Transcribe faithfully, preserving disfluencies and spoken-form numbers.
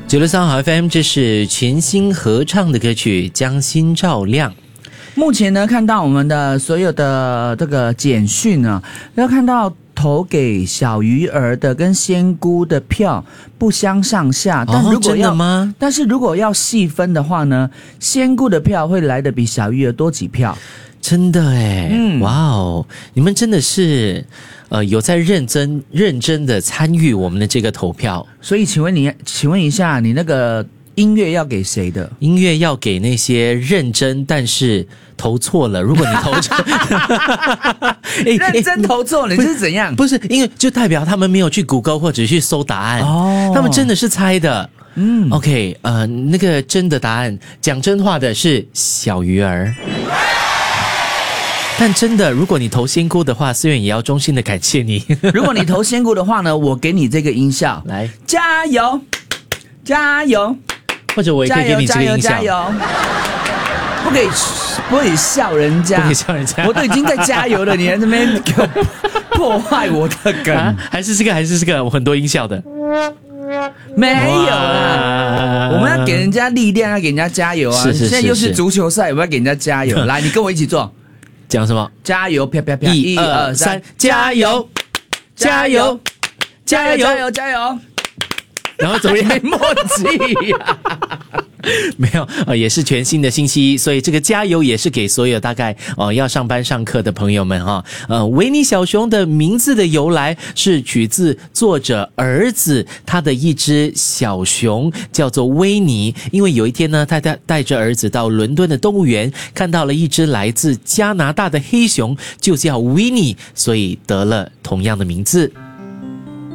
九六三好 F M， 这是全新合唱的歌曲《将心照亮》。 目前呢，看到我们的所有的这个简讯啊，要看到投给小鱼儿的跟仙姑的票不相上下，但如果要、 哦、真的吗？ 但是如果要细分的话呢，仙姑的票会来得比小鱼儿多几票。 真的耶， 嗯， 哇哦，你们真的是呃有在认真认真的参与我们的这个投票。 所以请问你，请问一下，你那个音乐要给谁的？ 音乐要给那些认真但是投错了。如果你投错认真投错了，你是怎样？ 不是，因为就代表他们没有去谷歌或者去搜答案，哦，他们真的是猜的。嗯 ，OK， 呃，那个真的答案，讲真话的是小鱼儿。但真的，如果你投仙姑的话，思远也要衷心的感谢你。 如果你投仙姑的话呢，我给你这个音效， 来， 加油，加油， 或者我也可以给你这个音效， 加油，加油，不可以，不可以笑人家， 不可以笑人家， 我都已经在加油了，你在这边给我破坏我的梗，啊， 还是这个，还是这个，我很多音效的。 没有啦，我们要给人家力量，要给人家加油啊！ 是是是是， 现在又是足球赛，我们要给人家加油。来，你跟我一起做。 讲什么？ 加油！啪啪啪！ 一二三，加油！加油！加油！ 加油！加油！ 然后怎么样？ 没默契呀？ 没有，呃，也是全新的星期一，所以这个加油也是给所有大概呃要上班上课的朋友们哈。呃，维尼小熊的名字的由来是取自作者儿子他的一只小熊叫做维尼，因为有一天呢，他带带着儿子到伦敦的动物园，看到了一只来自加拿大的黑熊，就叫维尼，所以得了同样的名字。